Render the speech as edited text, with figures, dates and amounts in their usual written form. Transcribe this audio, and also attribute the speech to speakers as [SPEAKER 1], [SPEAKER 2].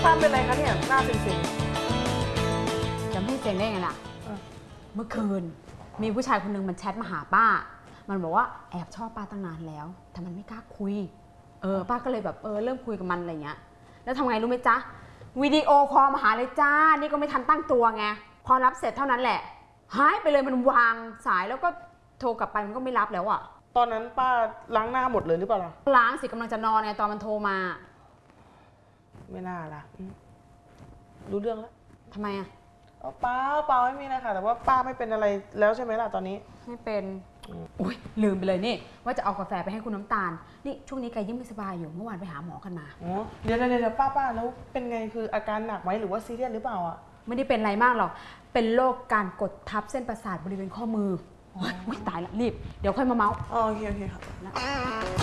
[SPEAKER 1] ป้าเป็นอะไรคะเนี่ยหน้าเซ็ง
[SPEAKER 2] จะไม่เซ็งได้ไงล่ะเมื่อคืนมีผู้ชายคนนึงมันแชทมาหาป้ามันบอกว่าแอบชอบป้าตั้งนานแล้วแต่มันไม่กล้าคุยป้าก็เลยแบบเริ่มคุยกับมันอะไรเงี้ยแล้วทำไงรู้ไหมจ๊ะวิดีโอคอลมาหาเลยจ้านี่ก็ไม่ทันตั้งตัวไงพอรับเสร็จเท่านั้นแหละหายไปเลยมันวางสายแล้วก็โทรกลับไปมันก็ไม่รับแล้วอ่ะ
[SPEAKER 1] ตอนนั้นป้าล้างหน้าหมดเลยหรือเปล่าล่ะ
[SPEAKER 2] ล้างสิกำลังจะนอนไงตอนมันโทรมา
[SPEAKER 1] ไม่น่าละรู้เรื่องแล้ว
[SPEAKER 2] ทำไมอ่ะ
[SPEAKER 1] เปล่าไม่มีอะไรค่ะแต่ว่าป้าไม่เป็นอะไรแล้วใช่ไหมล่ะตอนนี้
[SPEAKER 2] ไม่เป็นอุ้ยลืมไปเลยนี่ว่าจะเอากาแฟไปให้คุณน้ำตาลนี่ช่วงนี้แกยิ่งไม่สบายอยู่เมื่อวานไปหาหมอกันมา
[SPEAKER 1] เดี๋ยวป้าแล้วเป็นไงคืออาการหนักไหมหรือว่าซีเรียสหรือเปล่าอ่ะ
[SPEAKER 2] ไม่ได้เป็นอะไรมากหรอกเป็นโรคการกดทับเส้นประสาทบริเวณข้อมือโอ้ยตายละรีบเดี๋ยวค่อยมาเมาส์
[SPEAKER 1] โอเคค่ะ